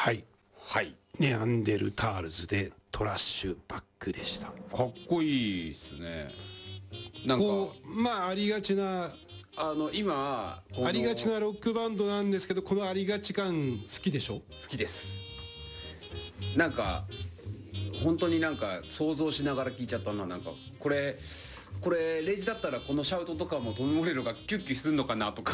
はい、 はい、 ネアンデルタールズでトラッシュバックでした。 かっこいいですね。なんかこうまあありがちな今ありがちなロックバンドなんですけど、このありがち感好きでしょ？ 好きです。なんか本当になんか想像しながら聞いちゃったな。なんかこれレイジだったらこのシャウトとかもトム・モレロがキュッキュするのかなとか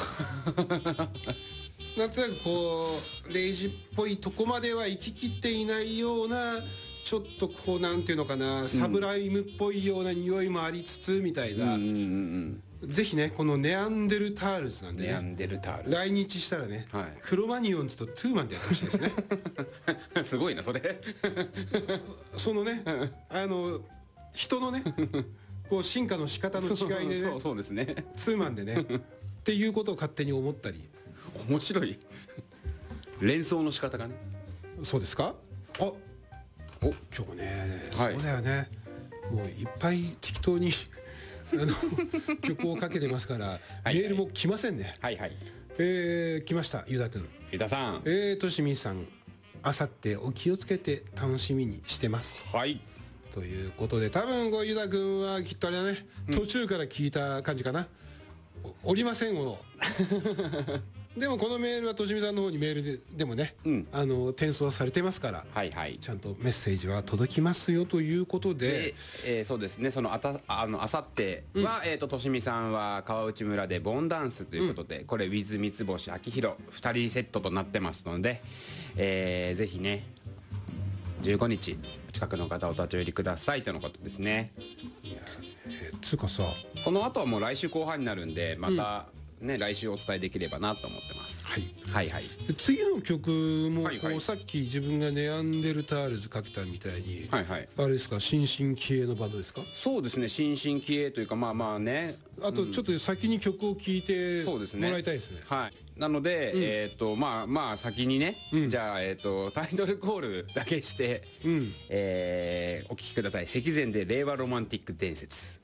なんとなくこうレイジっぽいとこまでは行ききっていないような、ちょっとこうなんていうのかな、サブライムっぽいような匂いもありつつみたいな。ぜひね、このネアンデルタールズなんでね、 ネアンデルタールズ来日したらね、 はい、 クロマニオンズとトゥーマンでやってほしいですねすごいなそれそのね人のねこう進化の仕方の違いでね、 そうですね、 ツーマンでねっていうことを勝手に思ったり。 面白い連想の仕方がね。 そうですか。お今日ね、 はい、 そうだよね、もういっぱい適当に曲をかけてますから、メールも来ませんね。 はいはい、 来ました。ユダ君、 ユダさん、 としみさん、あさってお気をつけて楽しみにしてます。 はい、 ということで、多分ユダ君はきっとあれだね、途中から聞いた感じかな、おりませんものでもこのメールはとしみさんの方にメールでもね、転送されてますから、 はいはい、 ちゃんとメッセージは届きますよということで、 そうですね、そのあさっては、としみさんは川内村でボンダンスということで、これ with 三つ星秋広2人セットとなってますので、ぜひね15日近くの方お立ち寄りくださいとのことですね。 いや、つうかさ、 この後はもう来週後半になるんで、またね、来週お伝えできればなと思ってます。 はい、 はいはい。 次の曲もはいはい、 さっき自分がネアンデルタールズかけたみたいに、 はいはい、 あれですか、新進気鋭のバンドですか？ そうですね、新進気鋭というか、まあまあね、 あとちょっと先に曲を聴いてもらいたいですね。 はい、なので、まあ先にね、じゃあ、タイトルコールだけして、お聴きください。積前で令和ロマンティック伝説。